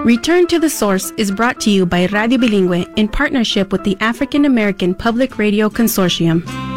Return to the Source is brought to you by Radio Bilingüe in partnership with the African American Public Radio Consortium.